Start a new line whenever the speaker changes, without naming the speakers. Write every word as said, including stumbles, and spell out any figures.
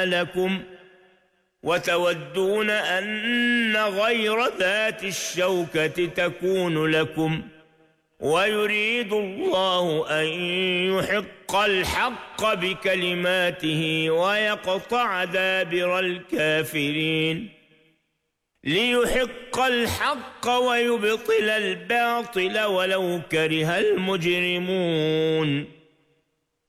أعمالكم وتودون أن غير ذات الشوكة تكون لكم ويريد الله أن يحق الحق بكلماته ويقطع دابر الكافرين ليحق الحق ويبطل الباطل ولو كره المجرمون.